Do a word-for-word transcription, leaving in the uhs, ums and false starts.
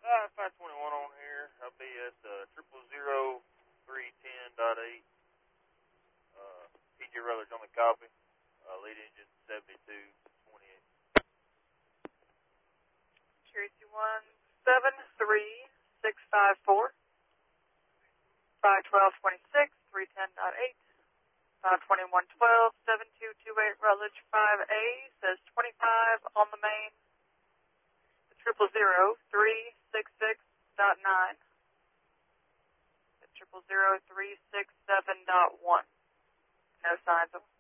Uh, five twenty-one on here. I'll be at uh, triple zero three ten dot eight. Uh, P J Rutledge on the copy. Uh, lead engine seventy-two twenty-eight. Tracy one seven three six five four. five twelve twenty-six three ten dot eight. five twenty-one twelve seven two two eight Rutledge five A says twenty-five on the main. Triple zero three six six dot nine. Triple zero three six seven dot one. No signs of